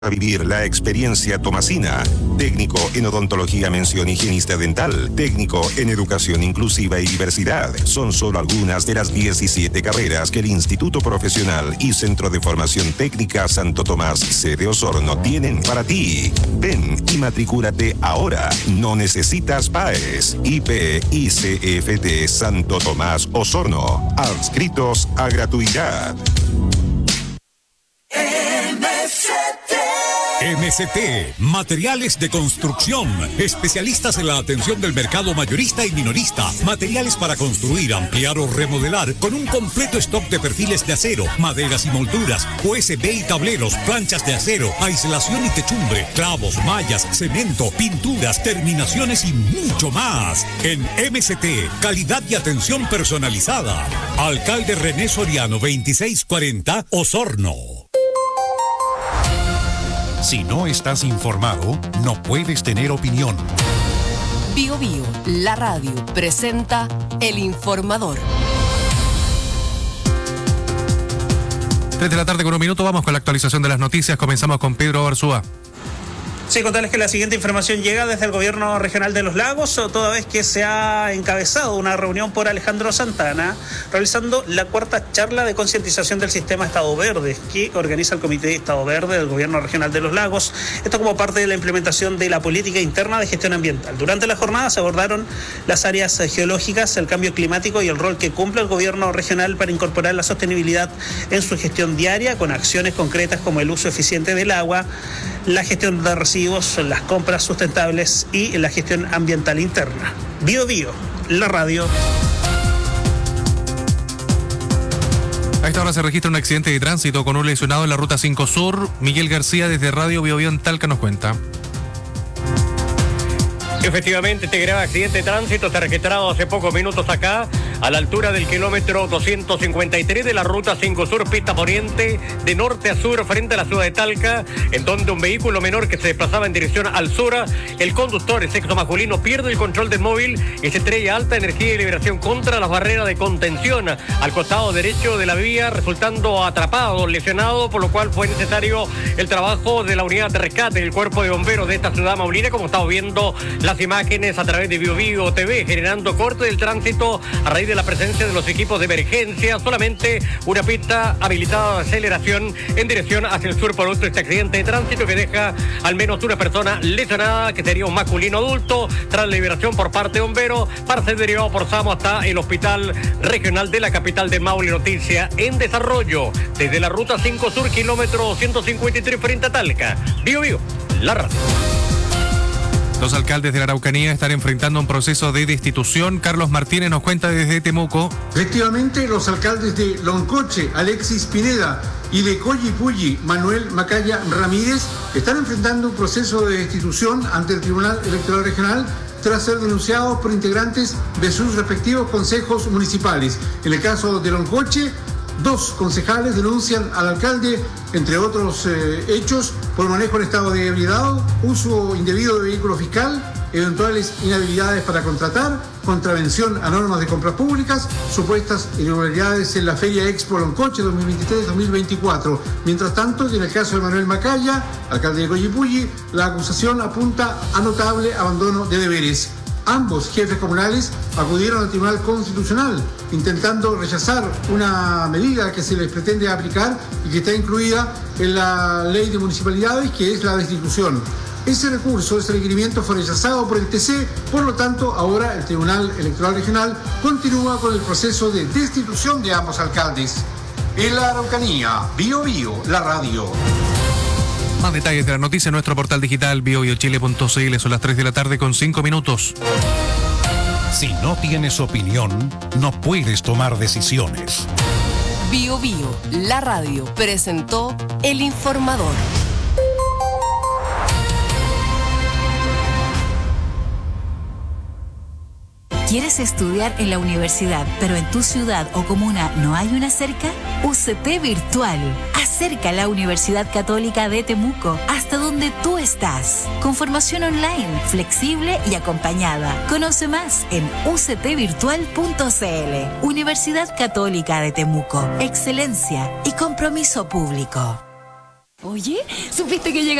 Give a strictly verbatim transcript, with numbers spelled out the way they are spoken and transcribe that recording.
A vivir la experiencia tomasina. Técnico en odontología, mención higienista dental. Técnico en educación inclusiva y diversidad. Son solo algunas de las diecisiete carreras que el Instituto Profesional y Centro de Formación Técnica Santo Tomás sede Osorno tienen para ti. Ven y matricúlate ahora. No necesitas P A E S. I P I C F T Santo Tomás Osorno. Adscritos a gratuidad. M C T, materiales de construcción, especialistas en la atención del mercado mayorista y minorista, materiales para construir, ampliar o remodelar, con un completo stock de perfiles de acero, maderas y molduras, U S B y tableros, planchas de acero, aislación y techumbre, clavos, mallas, cemento, pinturas, terminaciones y mucho más. En M C T, calidad y atención personalizada. Alcalde René Soriano, veintiséis cuarenta, Osorno. Si no estás informado, no puedes tener opinión. Bio Bio, la radio, presenta El Informador. tres de la tarde con un minuto, vamos con la actualización de las noticias. Comenzamos con Pedro Arzúa. Sí, contarles que la siguiente información llega desde el Gobierno Regional de Los Lagos, toda vez que se ha encabezado una reunión por Alejandro Santana, realizando la cuarta charla de concientización del sistema Estado Verde, que organiza el Comité Estado Verde del Gobierno Regional de Los Lagos, esto como parte de la implementación de la política interna de gestión ambiental. Durante la jornada se abordaron las áreas geológicas, el cambio climático y el rol que cumple el Gobierno Regional para incorporar la sostenibilidad en su gestión diaria, con acciones concretas como el uso eficiente del agua, la gestión de residuos, las compras sustentables y la gestión ambiental interna. Bio Bio, la radio. A esta hora se registra un accidente de tránsito con un lesionado en la ruta cinco Sur. Miguel García desde Radio Bio Bio en Talca nos cuenta. Efectivamente, este grave accidente de tránsito se ha registrado hace pocos minutos acá, a la altura del kilómetro doscientos cincuenta y tres de la ruta cinco Sur, pista poniente, de norte a sur, frente a la ciudad de Talca, en donde un vehículo menor que se desplazaba en dirección al sur, el conductor, el sexo masculino, pierde el control del móvil y se estrella alta energía y liberación contra las barreras de contención al costado derecho de la vía, resultando atrapado, lesionado, por lo cual fue necesario el trabajo de la unidad de rescate del cuerpo de bomberos de esta ciudad maulina, como estamos viendo las imágenes a través de Bio Bio T V, generando corte del tránsito a raíz de la presencia de los equipos de emergencia. Solamente una pista habilitada de aceleración en dirección hacia el sur producto de este accidente de tránsito que deja al menos una persona lesionada, que sería un masculino adulto, tras la liberación por parte de bomberos para ser derivado por SAMU hasta el hospital regional de la capital de Maule. Noticia en desarrollo desde la ruta cinco Sur, kilómetro doscientos cincuenta y tres, frente a Talca. Bio Bio, la radio. Los alcaldes de la Araucanía están enfrentando un proceso de destitución. Carlos Martínez nos cuenta desde Temuco. Efectivamente, los alcaldes de Loncoche, Alexis Pineda, y de Collipulli, Manuel Macaya Ramírez, están enfrentando un proceso de destitución ante el Tribunal Electoral Regional tras ser denunciados por integrantes de sus respectivos consejos municipales. En el caso de Loncoche, dos concejales denuncian al alcalde, entre otros eh, hechos, por manejo en estado de ebriedad, uso indebido de vehículo fiscal, eventuales inhabilidades para contratar, contravención a normas de compras públicas, supuestas irregularidades en la Feria Expo Loncoche dos mil veintitrés dos mil veinticuatro. Mientras tanto, en el caso de Manuel Macaya, alcalde de Collipulli, la acusación apunta a notable abandono de deberes. Ambos jefes comunales acudieron al Tribunal Constitucional intentando rechazar una medida que se les pretende aplicar y que está incluida en la ley de municipalidades, que es la destitución. Ese recurso, ese requerimiento fue rechazado por el T C, por lo tanto ahora el Tribunal Electoral Regional continúa con el proceso de destitución de ambos alcaldes. En la Araucanía, Bio Bio, la radio. Más detalles de la noticia en nuestro portal digital bio bio chile punto c l. Son las tres de la tarde con cinco minutos. Si no tienes opinión, no puedes tomar decisiones. Bio Bio, la radio, presentó El Informador. ¿Quieres estudiar en la universidad, pero en tu ciudad o comuna no hay una cerca? U C T Virtual. Acerca la Universidad Católica de Temuco hasta donde tú estás. Con formación online, flexible y acompañada. Conoce más en u c t virtual punto c l. Universidad Católica de Temuco. Excelencia y compromiso público. Oye, ¿supiste que llega